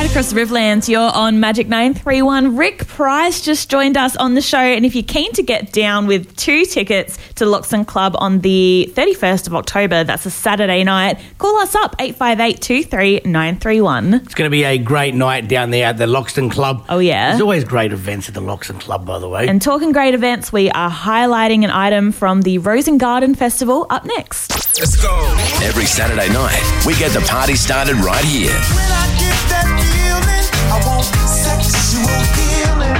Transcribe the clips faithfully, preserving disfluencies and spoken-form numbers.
across Riverlands. You're on Magic nine three one. Rick Price just joined us on the show, and if you're keen to get down with two tickets to Loxton Club on the thirty-first of October, that's a Saturday night, call us up, eight five eight, two three nine three one. It's going to be a great night down there at the Loxton Club. Oh, yeah. There's always great events at the Loxton Club, by the way. And talking great events, we are highlighting an item from the Rose and Garden Festival up next. Let's go. Every Saturday night, we get the party started right here. When I get that feeling, I want sexual healing.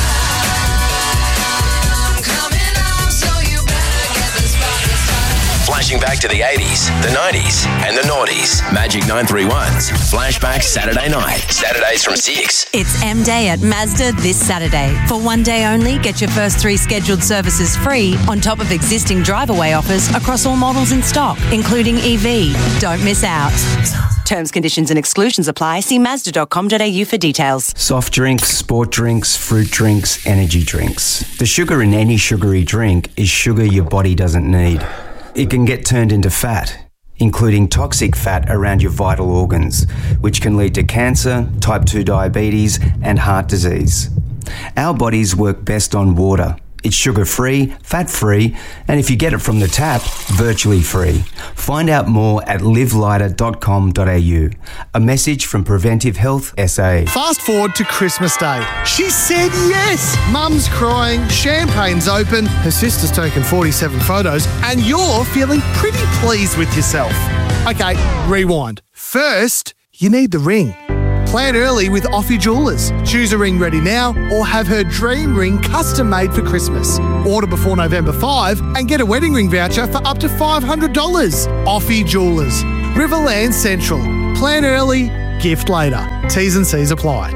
I'm coming on, so you better get this party started. Flashing back to the eighties, the nineties, and the noughties. Magic nine three one's Flashback Saturday night. Saturdays from six. It's M Day at Mazda this Saturday. For one day only, get your first three scheduled services free on top of existing drive-away offers across all models in stock, including E V. Don't miss out. Terms, conditions and exclusions apply. See mazda dot com dot a u for details. Soft drinks, sport drinks, fruit drinks, energy drinks. The sugar in any sugary drink is sugar your body doesn't need. It can get turned into fat, including toxic fat around your vital organs, which can lead to cancer, type two diabetes, and heart disease. Our bodies work best on water. It's sugar-free, fat-free, and if you get it from the tap, virtually free. Find out more at live lighter dot com dot a u. A message from Preventive Health S A. Fast forward to Christmas Day. She said yes. Mum's crying, champagne's open, her sister's taken forty-seven photos, and you're feeling pretty pleased with yourself. Okay, rewind. First, you need the ring. Plan early with Offie Jewellers. Choose a ring ready now or have her dream ring custom made for Christmas. Order before November fifth and get a wedding ring voucher for up to five hundred dollars. Offie Jewellers. Riverland Central. Plan early, gift later. T's and C's apply.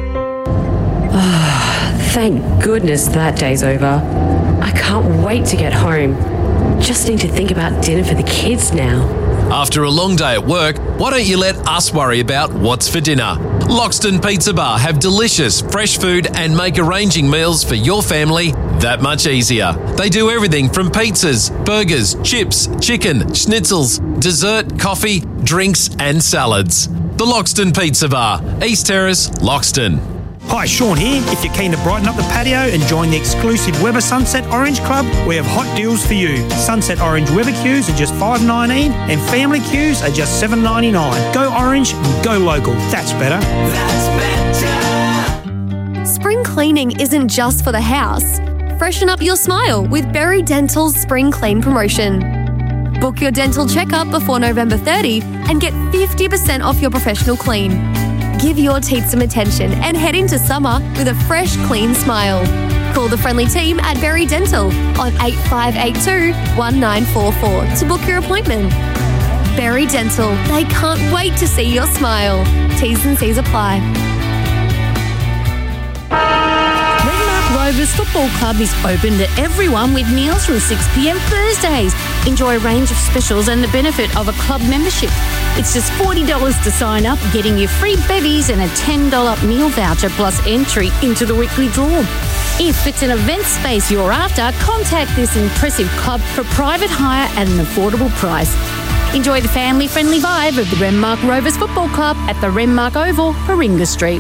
Thank goodness that day's over. I can't wait to get home. Just need to think about dinner for the kids now. After a long day at work, why don't you let us worry about what's for dinner? Loxton Pizza Bar have delicious, fresh food and make arranging meals for your family that much easier. They do everything from pizzas, burgers, chips, chicken, schnitzels, dessert, coffee, drinks and salads. The Loxton Pizza Bar, East Terrace, Loxton. Hi, Sean here. If you're keen to brighten up the patio and join the exclusive Weber Sunset Orange Club, we have hot deals for you. Sunset Orange Weber queues are just five dollars nineteen and family queues are just seven dollars ninety-nine. Go Orange and go local. That's better. That's better. Spring cleaning isn't just for the house. Freshen up your smile with Berry Dental's Spring Clean promotion. Book your dental checkup before November thirtieth and get fifty percent off your professional clean. Give your teeth some attention and head into summer with a fresh, clean smile. Call the friendly team at Berry Dental on eight five eight two, one nine four four to book your appointment. Berry Dental, they can't wait to see your smile. T's and C's apply. Rovers Football Club is open to everyone with meals from six p.m. Thursdays. Enjoy a range of specials and the benefit of a club membership. It's just forty dollars to sign up, getting you free bevies and a ten dollars meal voucher plus entry into the weekly draw. If it's an event space you're after, contact this impressive club for private hire at an affordable price. Enjoy the family-friendly vibe of the Renmark Rovers Football Club at the Renmark Oval, Warringah Street.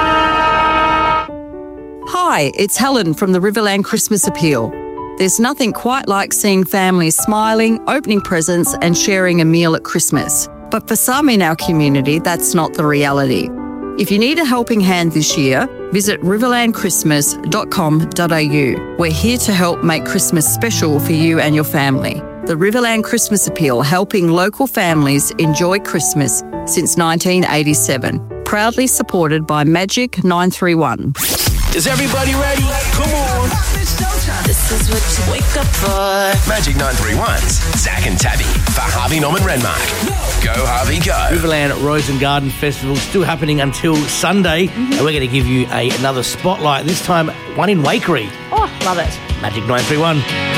Hi, it's Helen from the Riverland Christmas Appeal. There's nothing quite like seeing families smiling, opening presents and sharing a meal at Christmas. But for some in our community, that's not the reality. If you need a helping hand this year, visit riverland christmas dot com dot a u. We're here to help make Christmas special for you and your family. The Riverland Christmas Appeal, helping local families enjoy Christmas since nineteen eighty-seven. Proudly supported by Magic nine three one. Is everybody ready? Come on. This is what you wake up for. Magic nine three one's Zach and Tabby for Harvey Norman Renmark. Go, Harvey, go. Riverland Rose and Garden Festival still happening until Sunday. Mm-hmm. And we're going to give you a, another spotlight, this time one in Wakery. Oh, love it. Magic nine three one.